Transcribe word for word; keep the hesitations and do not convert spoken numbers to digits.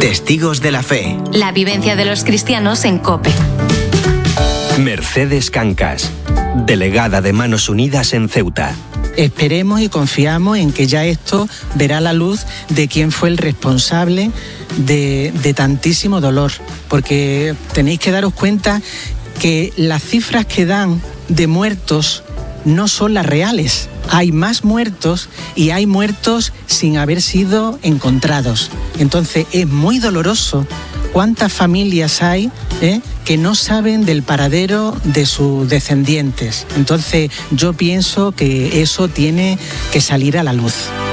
Testigos de la Fe. La vivencia de los cristianos en COPE. Mercedes Cancas, delegada de Manos Unidas en Ceuta. Esperemos y confiamos en que ya esto verá la luz de quién fue el responsable de, de tantísimo dolor, porque tenéis que daros cuenta que las cifras que dan de muertos no son las reales. Hay más muertos y hay muertos sin haber sido encontrados. Entonces es muy doloroso cuántas familias hay ¿eh? que no saben del paradero de sus descendientes. Entonces yo pienso que eso tiene que salir a la luz.